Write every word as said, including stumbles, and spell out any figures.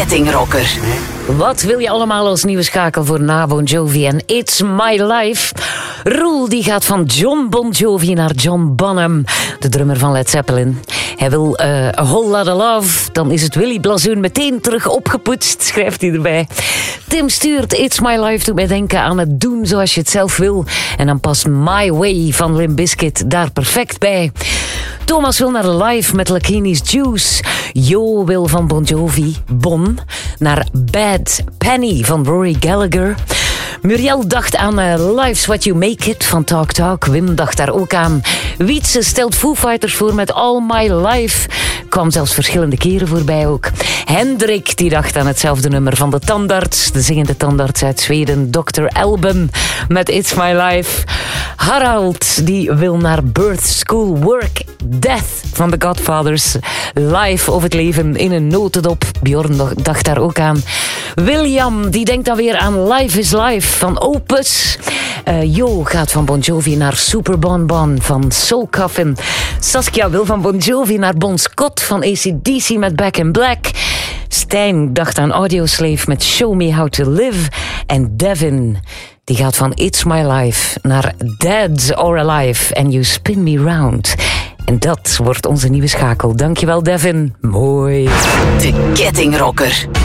Kettingrocker. Wat wil je allemaal als nieuwe schakel voor na Bon Jovi en It's My Life? Roel die gaat van John Bon Jovi naar John Bonham, de drummer van Led Zeppelin. Hij wil uh, A Whole Lotta Love, dan is het Willy Blazoen meteen terug opgepoetst, schrijft hij erbij. Tim stuurt It's My Life, doet mij denken aan het doen zoals je het zelf wil. En dan past My Way van Limp Bizkit daar perfect bij. Thomas wil naar Live met Lakini's Juice. Jo wil van Bon Jovi, Bon, naar Bad Penny van Rory Gallagher. Muriel dacht aan uh, Life's What You Make It van Talk Talk. Wim dacht daar ook aan. Wietse stelt Foo Fighters voor met All My Life. Kwam zelfs verschillende keren voorbij ook. Hendrik die dacht aan hetzelfde nummer van de tandarts. De zingende tandarts uit Zweden. dokter Alban met It's My Life. Harald die wil naar Birth, School, Work, Death van The Godfathers. Live over het leven in een notendop. Bjorn dacht daar ook aan. William die denkt dan weer aan Life is Life van Opus. Uh, Jo gaat van Bon Jovi naar Super Bon Bon van Soul Coffin. Saskia wil van Bon Jovi naar Bon Scott van A C D C met Back in Black. Stijn dacht aan Audioslave met Show Me How to Live. En Devin die gaat van It's My Life naar Dead or Alive and You Spin Me Round. En dat wordt onze nieuwe schakel. Dankjewel Devin. Mooi. De Kettingrocker.